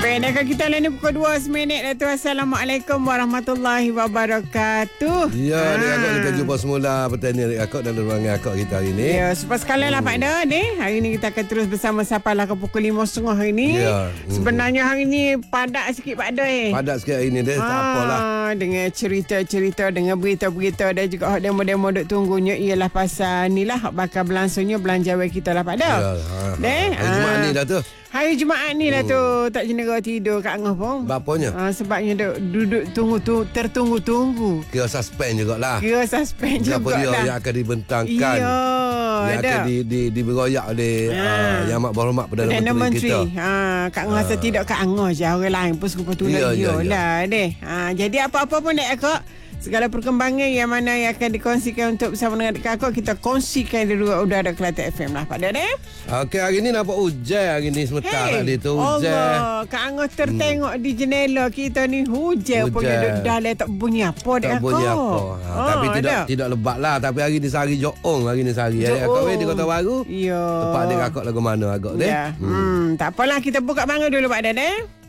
Baik, kita lain pukul 2 seminit dah tu. Assalamualaikum warahmatullahi wabarakatuh. Ya, adik akak kita jumpa semula petani adik akak dalam ruangan akak kita hari ni. Ya, supaya sekali lah Pak Dah ni. Hari ni kita akan terus bersama Sapalah ke pukul 5.30 hari ni. Ya. Sebenarnya hari ni padat sikit Pak Dah. Padat sikit hari ni dia, tak apalah. Dengan cerita-cerita, dengan berita-berita dan juga hak demo-demo duk tunggunya ialah pasal ni lah bakal berlangsungnya belanja web kita lah Pak Dah. Ya. Hari Jumaat ni dah tu. Hari Jumaat ni lah tu. Tak jenera tidur kat Angah pun. Bapanya? Sebabnya duduk tertunggu-tunggu. Kira suspend jugalah. Kira suspend juga Siapa dia dah. yang akan dibentangkan. Ya. Yang akan diberoyak oleh Yang Amat Berhormat Perdana Menteri kita. Kak Angah rasa tidak Kak Angah je. Orang lain pun serupa tu Ya, lagi ya. lah deh. Jadi apa-apa pun nak akak. Segala perkembangan yang mana yang akan dikongsikan untuk bersama dengan kakak, kita kongsikan di luar udara Kelantan FM lah Pak Dah. Okey, hari ni nampak hujan hari ni sebentar tadi tu hujan. Allah, Kak Angah tertengok di jendela kita ni hujan pun duduk dalam tak bunyi apa dek tak akak. bunyi apa. Tapi tidak lebat lah. Tapi hari ni sehari joong hari ni sehari. Akak di Kota Baru. Ya. Tempat adik akak lagu mana agak deh. Ya. Tak apalah, kita buka mangga dulu Pak Dah.